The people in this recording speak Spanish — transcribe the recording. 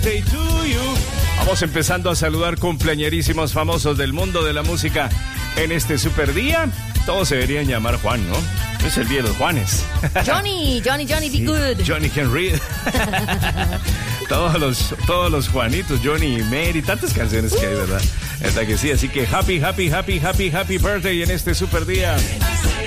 birthday to you. Vamos empezando a saludar cumpleañerísimos famosos del mundo de la música en este super día. Todos se deberían llamar Juan, ¿no? Es el día de los Juanes. Johnny, be good. Johnny Henry. todos los Juanitos, Johnny y Mary, tantas canciones que hay, ¿verdad? Hasta que sí, así que happy birthday en este super día.